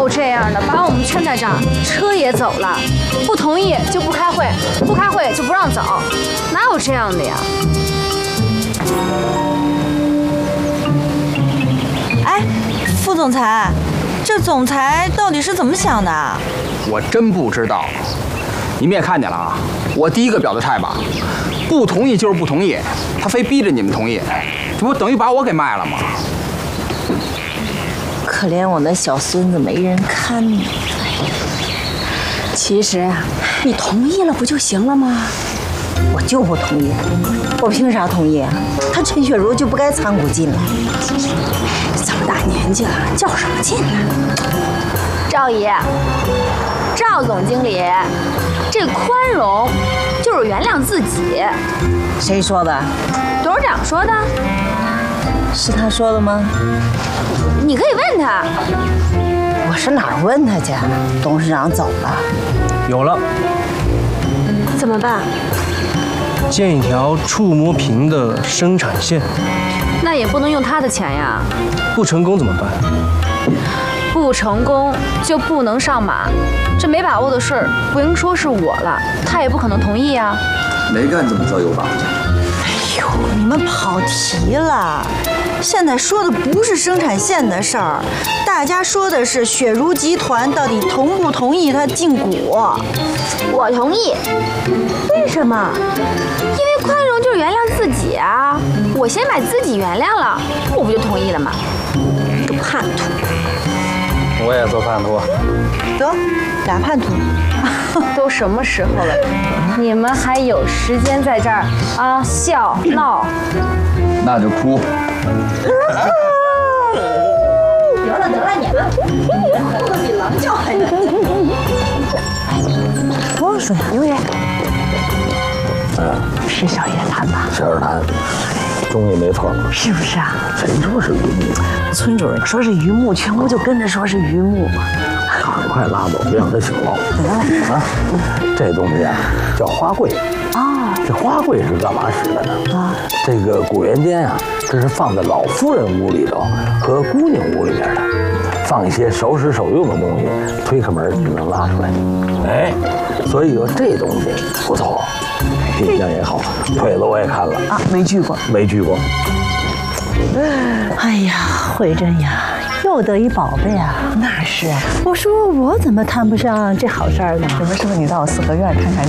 这样的，把我们圈在这儿，车也走了，不同意就不开会，不开会就不让走，哪有这样的呀？ 哎，副总裁，这总裁到底是怎么想的？ 我真不知道。你们也看见了啊，我第一个表的态吧，不同意就是不同意，他非逼着你们同意，这不等于把我给卖了吗？ 可怜我那小孙子没人看呢。 其实啊，你同意了不就行了吗？ 我就不同意，我凭啥同意啊？他陈雪茹就不该参股进来。 这么大年纪了，较什么劲呢？赵姨，赵总经理，这宽容就是原谅自己。 谁说的？ 董事长说的。 是他说的吗？ 你可以问他。 我是哪儿问他去？董事长走了。 有了。 怎么办？ 建一条触摸屏的生产线。 那也不能用他的钱呀。 不成功怎么办？ 不成功就不能上马，这没把握的事儿，不应说是我了，他也不可能同意呀。 没干怎么知道有把握？ 哎呦，你们跑题了。现在说的不是生产线的事儿，大家说的是雪茹集团到底同不同意他进股。 我同意。为什么？因为宽容就是原谅自己啊！我先把自己原谅了，我不就同意了吗？个叛徒！ 我也做叛徒。 得，俩叛徒。 都什么时候了，你们还有时间在这儿啊笑闹？ 那就哭。 得了，你们哭得比狼叫还难听。我说呀，刘爷，是小夜谭吧？ 小夜谭，中医没错。 是不是啊？ 谁说是榆木？ 村主任说是榆木，全部就跟着说是榆木。 赶快拉走，别让他醒了。啊，这东西啊叫花柜。 啊， 这花柜是干嘛使的呢？啊，这个古元间啊，这是放在老夫人屋里头和姑娘屋里边的，放一些手使手用的东西，推开门就能拉出来。哎，所以说这东西不错，品相也好。腿子我也看了啊，没锯过， 没锯过。 哎呀，慧珍呀，又得一宝贝啊！那是，我说我怎么谈不上这好事儿呢？ 什么时候你到我四合院看看？